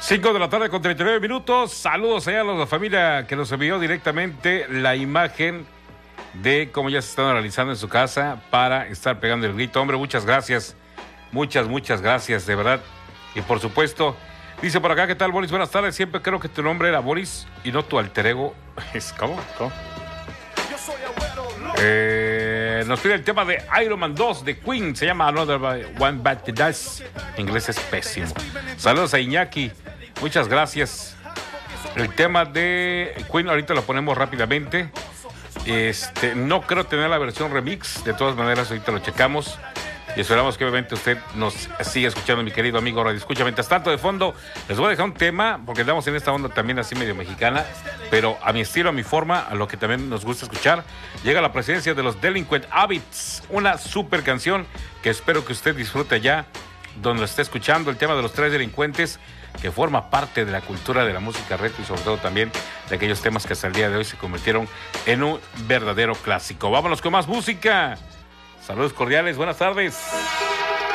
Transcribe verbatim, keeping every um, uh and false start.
cinco de la tarde con treinta y nueve minutos. Saludos allá a la familia que nos envió directamente la imagen de cómo ya se están realizando en su casa para estar pegando el grito. Hombre, muchas gracias. Muchas, muchas gracias, de verdad. Y por supuesto, dice por acá, ¿qué tal, Boris? Buenas tardes. Siempre creo que tu nombre era Boris y no tu alter ego. ¿Cómo? ¿Cómo? Eh, nos pide el tema de Iron Man dos de Queen. Se llama Another One Bite the Dust. En inglés es pésimo. Saludos a Iñaki. Muchas gracias. El tema de Queen ahorita lo ponemos rápidamente. Este, no creo tener la versión remix. De todas maneras, ahorita lo checamos. Y esperamos que obviamente usted nos siga escuchando, mi querido amigo Radio Escucha. Mientras tanto, de fondo, les voy a dejar un tema, porque andamos en esta onda también así medio mexicana, pero a mi estilo, a mi forma, a lo que también nos gusta escuchar. Llega la presidencia de los Delinquent Habits, una super canción que espero que usted disfrute ya, donde lo esté escuchando, el tema de los tres delincuentes, que forma parte de la cultura de la música retro y sobre todo también de aquellos temas que hasta el día de hoy se convirtieron en un verdadero clásico. Vámonos con más música. Saludos cordiales, buenas tardes.